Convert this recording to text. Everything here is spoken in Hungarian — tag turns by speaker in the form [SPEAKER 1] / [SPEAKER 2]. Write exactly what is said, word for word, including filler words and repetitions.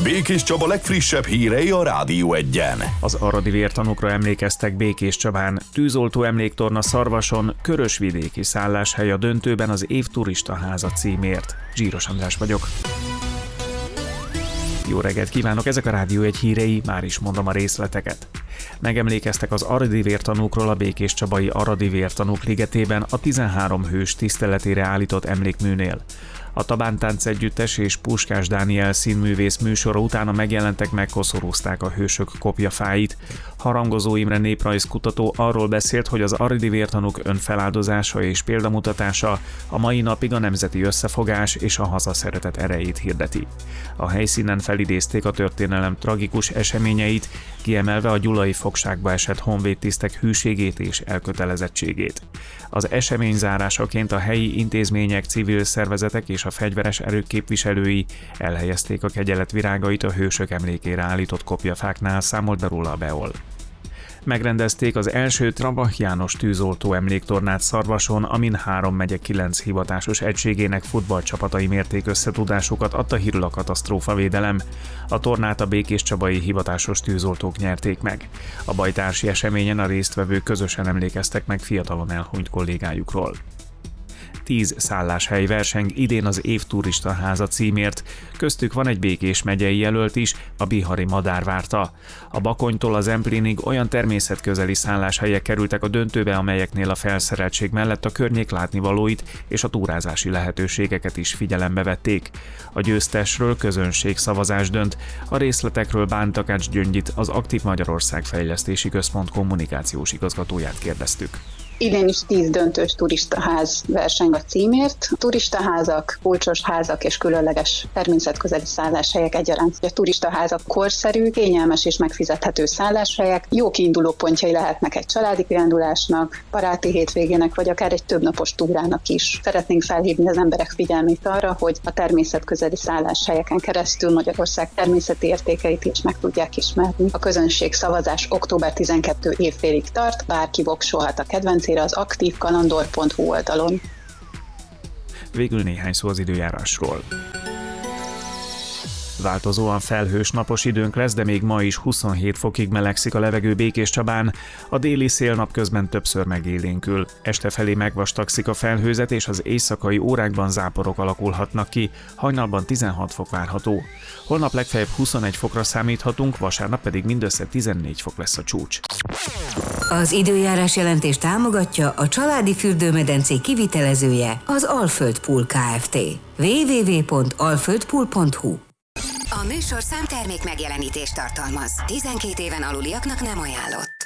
[SPEAKER 1] Békés Csaba legfrissebb hírei a Rádió Egyen.
[SPEAKER 2] Az aradi vértanúkra emlékeztek Békés Csabán, tűzoltó emléktorna Szarvason, körösvidéki szálláshely a döntőben az év turistaháza címért. Zsíros András vagyok. Jó reggelt kívánok, ezek a Rádió Egy hírei, már is mondom a részleteket. Megemlékeztek az aradi vértanúkról a Békés Csabai Aradi Vértanúk ligetében a tizenhárom hős tiszteletére állított emlékműnél. A Tabántánc Együttes és Puskás Dániel színművész műsora utána megjelentek, megkoszorúzták a hősök kopjafáit. Harangozó Imre néprajzkutató arról beszélt, hogy az aradi vértanúk önfeláldozása és példamutatása a mai napig a nemzeti összefogás és a hazaszeretet erejét hirdeti. A helyszínen felidézték a történelem tragikus eseményeit, kiemelve a gyulai fogságba esett honvédtisztek hűségét és elkötelezettségét. Az esemény zárásaként a helyi intézmények, civil szervezetek és a fegyveres erők képviselői elhelyezték a kegyelet virágait a hősök emlékére állított kopjafáknál, számolt be róla a Beol. Megrendezték az első Trabach János tűzoltó emléktornát Szarvason, amin három megye kilenc hivatásos egységének futballcsapatai mérték összetudásukat, adta hírül a katasztrófavédelem. A tornát a békés csabai hivatásos tűzoltók nyerték meg. A bajtársi eseményen a résztvevők közösen emlékeztek meg fiatalon elhunyt kollégájukról. Tíz szálláshely verseng idén az év turistaháza címért, köztük van egy Békés megyei jelölt is, a bihari Madárvárta. A Bakonytól az Zemplínig olyan természetközeli szálláshelyek kerültek a döntőbe, amelyeknél a felszereltség mellett a környék látnivalóit és a túrázási lehetőségeket is figyelembe vették. A győztesről közönségszavazás dönt, a részletekről Bán Takács Gyöngyit, az Aktív Magyarország Fejlesztési Központ kommunikációs igazgatóját kérdeztük.
[SPEAKER 3] Idén is tíz döntős turistaház verseng a címért. A turistaházak, kulcsos házak és különleges természetközeli szálláshelyek egyaránt. A turistaházak korszerű, kényelmes és megfizethető szálláshelyek, jó kiinduló pontjai lehetnek egy családi kirándulásnak, baráti hétvégének, vagy akár egy többnapos túrának is. Szeretnénk felhívni az emberek figyelmét arra, hogy a természetközeli szálláshelyeken keresztül Magyarország természeti értékeit is meg tudják ismerni. A közönség szavazás október tizenkettedike évfélig tart, bárki voksolhat a kedvencére az aktív kalandor pont hu oldalon.
[SPEAKER 2] Végül néhány szó az időjárásról. Változóan felhős napos időnk lesz, de még ma is huszonhét fokig melegszik a levegő Békés Csabán, a déli szél napközben többször megélénkül. Este felé megvastagszik a felhőzet, és az éjszakai órákban záporok alakulhatnak ki, hajnalban tizenhat fok várható. Holnap legfeljebb huszonegy fokra számíthatunk, vasárnap pedig mindössze tizennégy fok lesz a csúcs.
[SPEAKER 4] Az időjárás jelentést támogatja a családi fürdőmedencé kivitelezője, az Alföld Pool Kft. double-u double-u double-u pont alföld pool pont hu.
[SPEAKER 5] A műsorszám termék megjelenítést tartalmaz. tizenkét éven aluliaknak nem ajánlott.